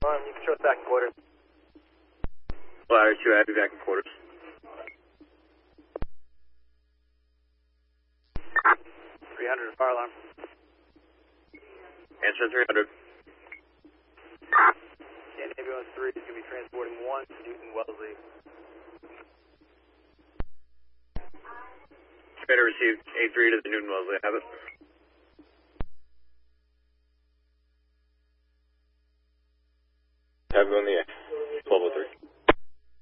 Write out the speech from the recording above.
You can show us back in quarters. Flyer 2, I'll be back in quarters. 300, fire alarm. Answer 300. And ambulance 3 is going to be transporting 1 to Newton Wellesley. Better received A3 to the Newton Wellesley, have it.